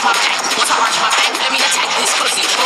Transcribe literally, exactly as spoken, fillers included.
my back. Once I arch my back, let me attack this pussy.